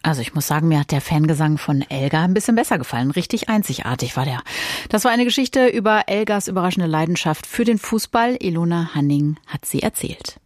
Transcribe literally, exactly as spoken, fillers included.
Also ich muss sagen, mir hat der Fangesang von Elga ein bisschen besser gefallen. Richtig einzigartig war der. Das war eine Geschichte über Elgas überraschende Leidenschaft für den Fußball. Ilona Hanning hat sie erzählt.